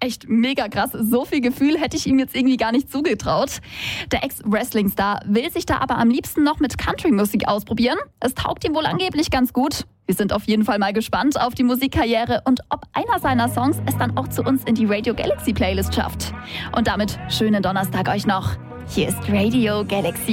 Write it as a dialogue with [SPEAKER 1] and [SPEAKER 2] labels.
[SPEAKER 1] Echt mega krass. So viel Gefühl hätte ich ihm jetzt irgendwie gar nicht zugetraut. Der Ex-Wrestling-Star will sich da aber am liebsten noch mit Country-Musik ausprobieren. Es taugt ihm wohl angeblich ganz gut. Wir sind auf jeden Fall mal gespannt auf die Musikkarriere und ob einer seiner Songs es dann auch zu uns in die Radio Galaxy Playlist schafft. Und damit schönen Donnerstag euch noch. Hier ist Radio Galaxy.